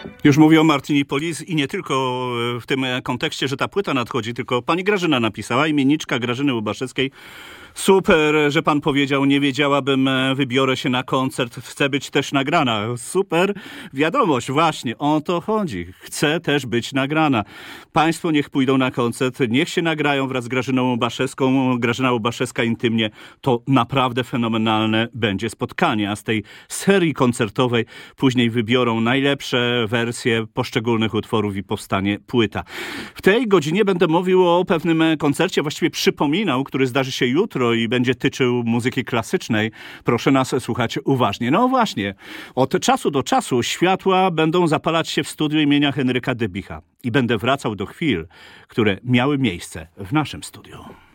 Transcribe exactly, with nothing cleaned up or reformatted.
Już mówię o Martinie Polis i nie tylko w tym kontekście, że ta płyta nadchodzi, tylko pani Grażyna napisała, imienniczka Grażyny Łubaszewskiej. Super, że pan powiedział, nie wiedziałabym, wybiorę się na koncert, chcę być też nagrana. Super wiadomość, właśnie o to chodzi. Chcę też być nagrana. Państwo niech pójdą na koncert, niech się nagrają wraz z Grażyną Łubaszewską. Grażyna Łubaszewska intymnie, to naprawdę fenomenalne będzie spotkanie, a z tej serii koncertowej później wybiorą najlepsze wersje poszczególnych utworów i powstanie płyta. W tej godzinie będę mówił o pewnym koncercie, właściwie przypominał, który zdarzy się jutro i będzie tyczył muzyki klasycznej. Proszę nas słuchać uważnie. No właśnie, od czasu do czasu światła będą zapalać się w studiu imienia Henryka Debicha i będę wracał do chwil, które miały miejsce w naszym studiu.